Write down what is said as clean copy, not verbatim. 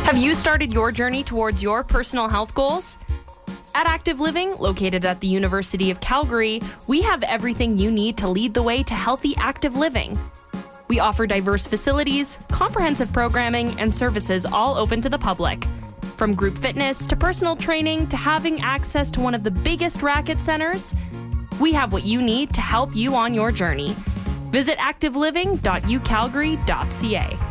Have you started your journey towards your personal health goals? At Active Living, located at the University of Calgary, we have everything you need to lead the way to healthy active living. We offer diverse facilities, comprehensive programming, and services all open to the public. From group fitness to personal training to having access to one of the biggest racket centers, we have what you need to help you on your journey. Visit activeliving.ucalgary.ca.